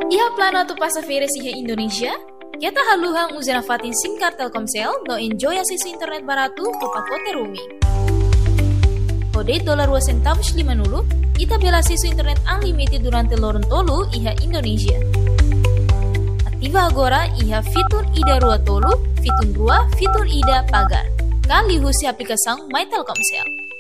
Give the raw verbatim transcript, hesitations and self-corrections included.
Iha plano tu passageira iha Indonesia? Kita haluhang uzana fatin singkar Telkomsel no enjoy akses internet barato ko pakote roaming. Kode dolar dua centavos lima nulu, ita bela akses internet unlimited durante lorong tolu iha Indonesia. Aktiva agora iha fitur Ida Rua Tolu, fitur Rua, fitur Ida Pagar. Kali husi aplikação My Telkomsel.